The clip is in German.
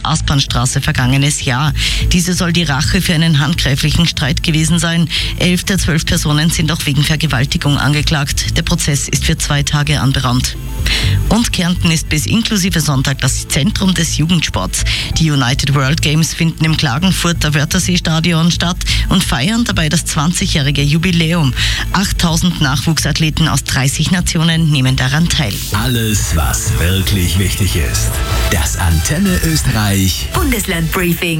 Aspernstraße vergangenes Jahr. Diese soll die Rache für einen handgreiflichen Streit gewesen sein. 11 der 12 Personen sind auch wegen Vergewaltigung angeklagt. Der Prozess ist für 2 Tage anberaumt. Und Kärnten ist bis inklusive Sonntag das Zentrum des Jugendsports. Die United World Games finden im Klagenfurter Wörthersee-Stadion statt und feiern dabei das 20-jährige Jubiläum. 8000 Nachwuchsathleten aus 30 Nationen nehmen daran teil. Alles, was wirklich wichtig ist. Das Antenne Österreich Bundesland Briefing.